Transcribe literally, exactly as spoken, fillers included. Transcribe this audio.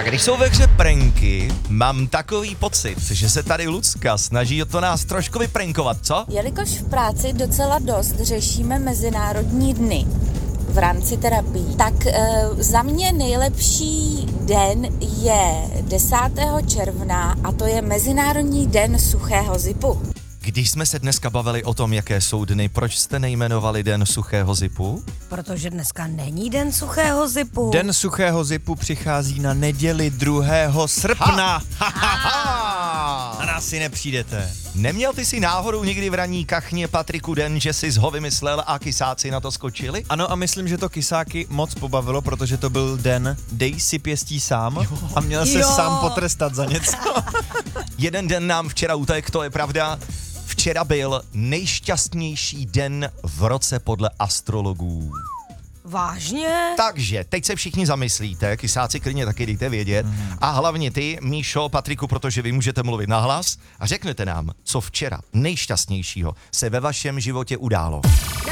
když jsou ve hře pranky, mám takový pocit, že se tady Lucka snaží o to nás trošku vyprankovat, co? Jelikož v práci docela dost řešíme mezinárodní dny v rámci terapii, tak e, za mě nejlepší den je desátého června a to je Mezinárodní den suchého zipu. Když jsme se dneska bavili o tom, jaké jsou dny, proč jste nejmenovali den suchého zipu? Protože dneska není den suchého zipu. Den suchého zipu přichází na neděli druhého srpna. Ha, ha, ha. Na nás si nepřijdete. Neměl ty si náhodou někdy v ranní kachně, Patriku, den, že jsi ho vymyslel a kysáci na to skočili? Ano, a myslím, že to kysáky moc pobavilo, protože to byl den dej si pěstí sám jo. a měl se Jo. sám potrestat za něco. Jeden den nám včera utek, to je pravda. Včera byl nejšťastnější den v roce podle astrologů. Vážně? Takže teď se všichni zamyslíte, kysáci klidně taky dejte vědět. Mm. A hlavně ty, Míšo, Patriku, protože vy můžete mluvit nahlas a řeknete nám, co včera nejšťastnějšího se ve vašem životě událo.